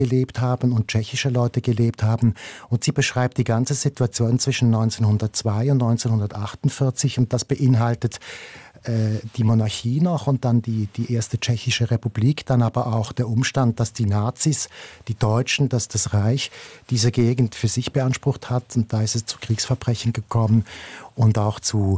gelebt haben und tschechische Leute gelebt haben. Und sie beschreibt die ganze Situation zwischen 1902 und 1948 und das beinhaltet die Monarchie noch und dann die erste tschechische Republik, dann aber auch der Umstand, dass die Nazis, die Deutschen, dass das Reich diese Gegend für sich beansprucht hat und da ist es zu Kriegsverbrechen gekommen und auch zu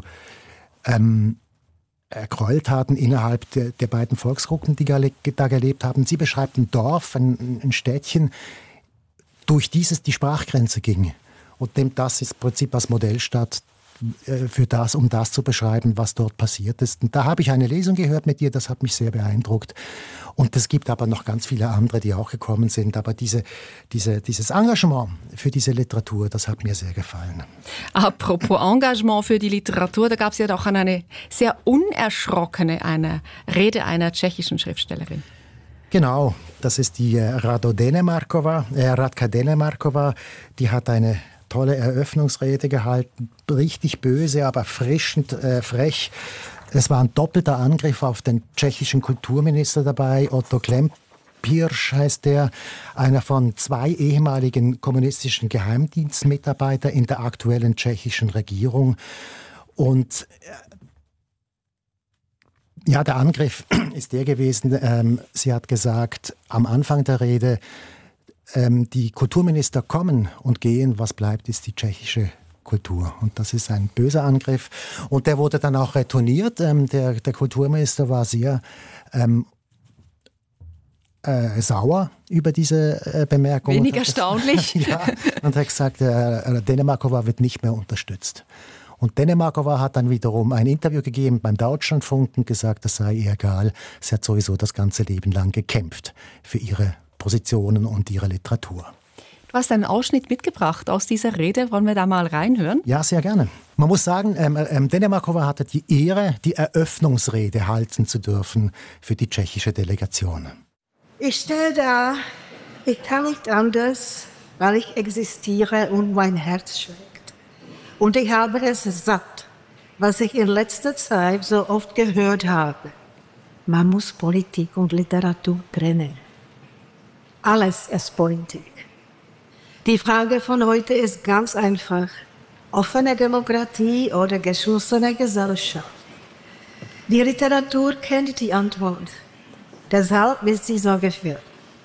Gräueltaten innerhalb der beiden Volksgruppen, die da gelebt haben. Sie beschreibt ein Dorf, ein Städtchen, durch dieses die Sprachgrenze ging und nimmt das im Prinzip als Modellstadt um das zu beschreiben, was dort passiert ist. Und da habe ich eine Lesung gehört mit ihr, das hat mich sehr beeindruckt. Und es gibt aber noch ganz viele andere, die auch gekommen sind. Aber dieses Engagement für diese Literatur, das hat mir sehr gefallen. Apropos Engagement für die Literatur, da gab es ja doch eine sehr unerschrockene Rede einer tschechischen Schriftstellerin. Genau, das ist die Radka Denemarkova, die hat eine tolle Eröffnungsrede gehalten, richtig böse, aber erfrischend frech. Es war ein doppelter Angriff auf den tschechischen Kulturminister dabei, Otto Klempisch heißt der, einer von 2 ehemaligen kommunistischen Geheimdienstmitarbeitern in der aktuellen tschechischen Regierung. Und ja, der Angriff ist der gewesen, sie hat gesagt, am Anfang der Rede, die Kulturminister kommen und gehen, was bleibt, ist die tschechische Kultur. Und das ist ein böser Angriff. Und der wurde dann auch retourniert. Der Kulturminister war sehr sauer über diese Bemerkung. Wenig erstaunlich. Ja, und hat gesagt, Denemarkova wird nicht mehr unterstützt. Und Denemarkova hat dann wiederum ein Interview gegeben beim Deutschlandfunk und gesagt, das sei ihr egal. Sie hat sowieso das ganze Leben lang gekämpft für ihre Positionen und ihre Literatur. Du hast einen Ausschnitt mitgebracht aus dieser Rede. Wollen wir da mal reinhören? Ja, sehr gerne. Man muss sagen, Denemarkova hatte die Ehre, die Eröffnungsrede halten zu dürfen für die tschechische Delegation. Ich stehe da, ich kann nicht anders, weil ich existiere und mein Herz schlägt. Und ich habe es satt, was ich in letzter Zeit so oft gehört habe. Man muss Politik und Literatur trennen. Alles ist Politik. Die Frage von heute ist ganz einfach. Offene Demokratie oder geschlossene Gesellschaft? Die Literatur kennt die Antwort. Deshalb ist sie so geführt.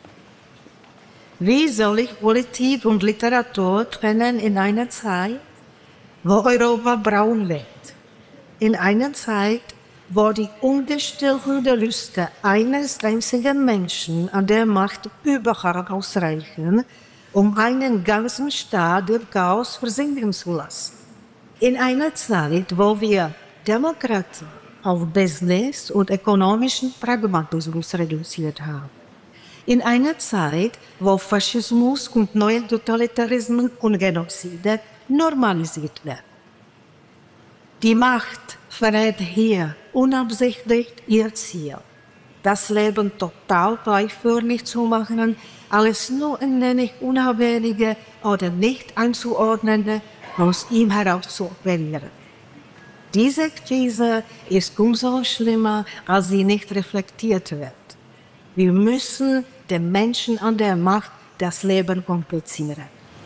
Wie soll ich Politik und Literatur trennen in einer Zeit, wo Europa braun wird? In einer Zeit, wo die ungestillte Lüste eines einzigen Menschen an der Macht überhaupt ausreichen, um einen ganzen Staat im Chaos versinken zu lassen. In einer Zeit, wo wir Demokratie auf Business und ökonomischen Pragmatismus reduziert haben. In einer Zeit, wo Faschismus und neue Totalitarismen und Genozide normalisiert werden. Die Macht verrät hier unabsichtlich ihr Ziel, das Leben total gleichförmig zu machen, alles nur ein wenig unabhängige oder nicht einzuordnende aus ihm heraus zu operieren. Diese Krise ist umso schlimmer, als sie nicht reflektiert wird. Wir müssen den Menschen an der Macht das Leben komplizieren.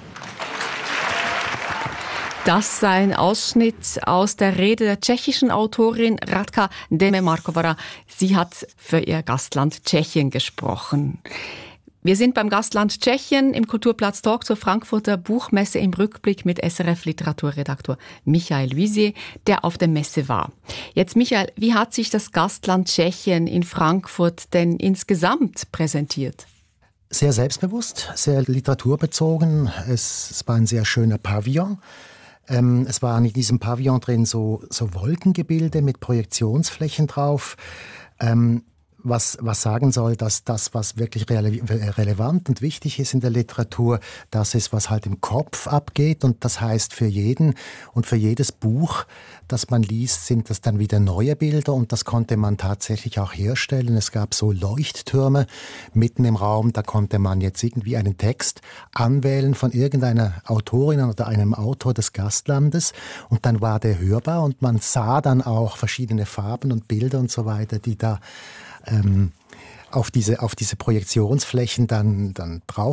Das sei ein Ausschnitt aus der Rede der tschechischen Autorin Radka Denemarkova. Sie hat für ihr Gastland Tschechien gesprochen. Wir sind beim Gastland Tschechien im Kulturplatz Talk zur Frankfurter Buchmesse im Rückblick mit SRF-Literaturredaktor Michael Luisier, der auf der Messe war. Jetzt Michael, wie hat sich das Gastland Tschechien in Frankfurt denn insgesamt präsentiert? Sehr selbstbewusst, sehr literaturbezogen. Es war ein sehr schöner Pavillon. Es waren in diesem Pavillon drin so Wolkengebilde mit Projektionsflächen drauf. Was sagen soll, dass das, was wirklich relevant und wichtig ist in der Literatur, das ist, was halt im Kopf abgeht. Und das heißt, für jeden und für jedes Buch, das man liest, sind das dann wieder neue Bilder. Und das konnte man tatsächlich auch herstellen. Es gab so Leuchttürme mitten im Raum. Da konnte man jetzt irgendwie einen Text anwählen von irgendeiner Autorin oder einem Autor des Gastlandes. Und dann war der hörbar und man sah dann auch verschiedene Farben und Bilder und so weiter, die da auf diese Projektionsflächen dann drauf